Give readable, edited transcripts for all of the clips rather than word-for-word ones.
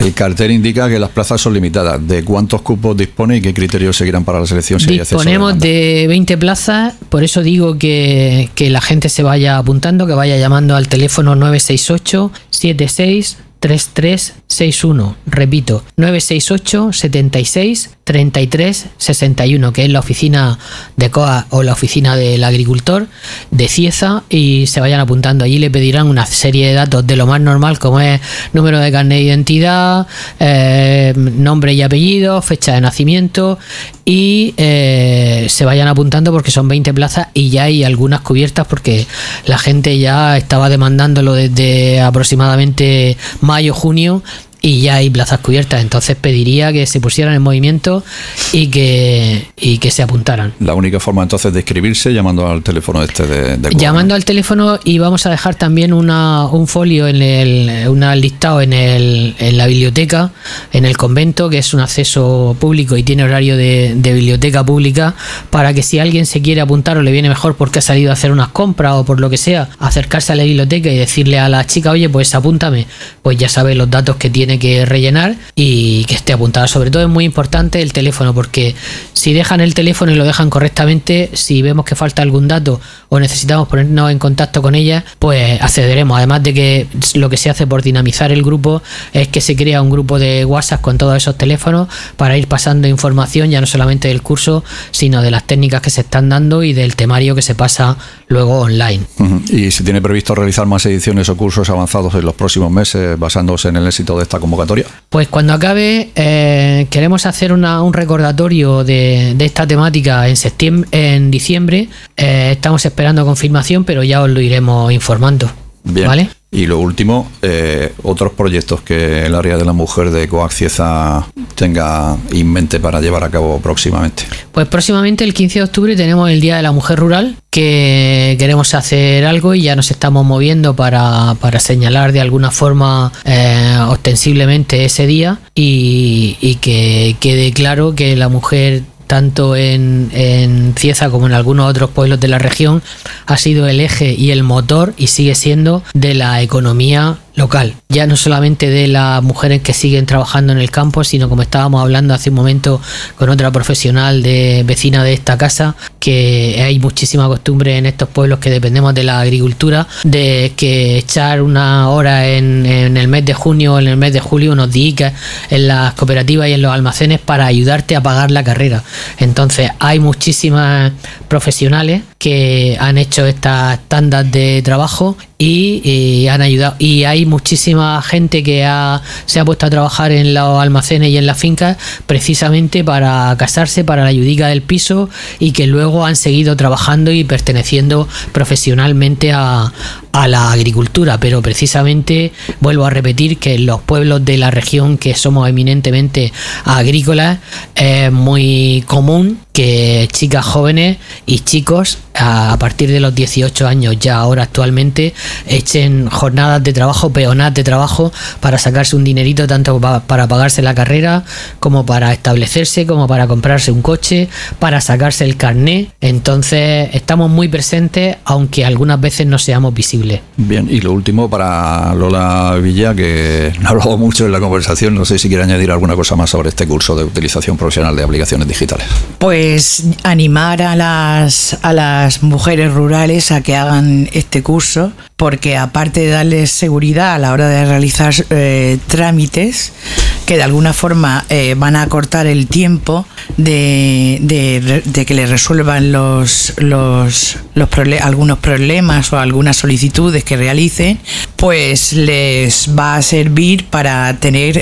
El cartel indica que las plazas son limitadas. ¿De cuántos cupos dispone y qué criterios seguirán para la selección? Si disponemos de 20 plazas, por eso digo que la gente se vaya apuntando, que vaya llamando al teléfono 968 76 3361. Repito, 968 76 33 61, que es la oficina de COA o la oficina del agricultor de Cieza, y se vayan apuntando. Allí le pedirán una serie de datos de lo más normal, como es número de carnet de identidad, nombre y apellido, fecha de nacimiento, y se vayan apuntando porque son 20 plazas y ya hay algunas cubiertas porque la gente ya estaba demandándolo desde aproximadamente mayo, junio, y ya hay plazas cubiertas. Entonces pediría que se pusieran en movimiento y que se apuntaran. La única forma entonces de inscribirse llamando al teléfono de llamando al teléfono, y vamos a dejar también un folio un listado en la biblioteca, en el convento, que es un acceso público y tiene horario de biblioteca pública, para que si alguien se quiere apuntar o le viene mejor porque ha salido a hacer unas compras o por lo que sea, acercarse a la biblioteca y decirle a la chica: oye, pues apúntame, pues ya sabe los datos que tiene que rellenar y que esté apuntada. Sobre todo es muy importante el teléfono, porque si dejan el teléfono y lo dejan correctamente, si vemos que falta algún dato o necesitamos ponernos en contacto con ella, pues accederemos. Además de que lo que se hace por dinamizar el grupo es que se crea un grupo de WhatsApp con todos esos teléfonos para ir pasando información, ya no solamente del curso, sino de las técnicas que se están dando y del temario que se pasa luego online. ¿Y se tiene previsto realizar más ediciones o cursos avanzados en los próximos meses basándose en el éxito de esta convocatoria? Pues cuando acabe queremos hacer un recordatorio de esta temática en diciembre. Estamos esperando confirmación, pero ya os lo iremos informando. Bien. ¿Vale? Y lo último, otros proyectos que el área de la mujer de COAC Cieza tenga en mente para llevar a cabo próximamente. Pues próximamente, el 15 de octubre, tenemos el Día de la Mujer Rural, que queremos hacer algo y ya nos estamos moviendo para señalar de alguna forma ostensiblemente ese día, y que quede claro que la mujer, tanto en Cieza como en algunos otros pueblos de la región, ha sido el eje y el motor, y sigue siendo, de la economía local. Ya no solamente de las mujeres que siguen trabajando en el campo, sino, como estábamos hablando hace un momento con otra profesional vecina de esta casa, que hay muchísima costumbre en estos pueblos que dependemos de la agricultura, de que echar una hora en el mes de junio o en el mes de julio, unos días en las cooperativas y en los almacenes para ayudarte a pagar la carrera. Entonces hay muchísimas profesionales que han hecho estas tandas de trabajo y han ayudado, y hay muchísima gente que se ha puesto a trabajar en los almacenes y en las fincas precisamente para casarse, para la ayudica del piso, y que luego han seguido trabajando y perteneciendo profesionalmente a la agricultura. Pero precisamente vuelvo a repetir que en los pueblos de la región, que somos eminentemente agrícolas, es muy común que chicas jóvenes y chicos a partir de los 18 años, ya ahora actualmente, echen jornadas de trabajo, peonadas de trabajo, para sacarse un dinerito, tanto para pagarse la carrera, como para establecerse, como para comprarse un coche, para sacarse el carné. Entonces estamos muy presentes, aunque algunas veces no seamos visibles. Bien, y lo último para Lola Villa, que no ha hablado mucho en la conversación, no sé si quiere añadir alguna cosa más sobre este curso de utilización profesional de aplicaciones digitales. Pues animar a las mujeres rurales a que hagan este curso, porque aparte de darles seguridad a la hora de realizar trámites, que de alguna forma van a acortar el tiempo de que les resuelvan algunos problemas o algunas solicitudes que realicen, pues les va a servir para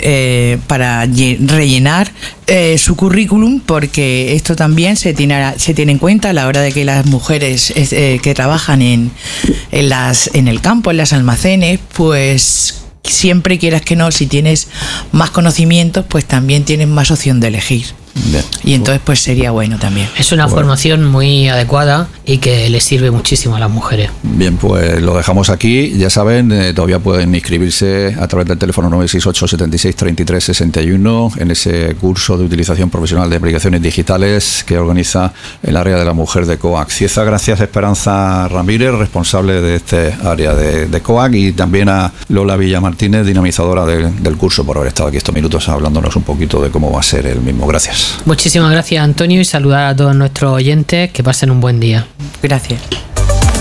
rellenar su currículum, porque esto también se tiene en cuenta a la hora de que las mujeres que trabajan en el campo, en las almacenes, pues siempre, quieras que no, si tienes más conocimientos, pues también tienes más opción de elegir. Bien. Y entonces pues sería bueno también. Es una formación muy adecuada y que le sirve muchísimo a las mujeres. Bien, pues lo dejamos aquí. Ya saben, todavía pueden inscribirse a través del teléfono 968 76 33 61 en ese curso de utilización profesional de aplicaciones digitales que organiza el área de la mujer de COAC Cieza. Gracias, Esperanza Ramírez, responsable de este área de COAC, y también a Lola Villamartínez, dinamizadora del curso, por haber estado aquí estos minutos hablándonos un poquito de cómo va a ser el mismo. Gracias. Muchísimas gracias, Antonio, y saludar a todos nuestros oyentes. Que pasen un buen día. Gracias.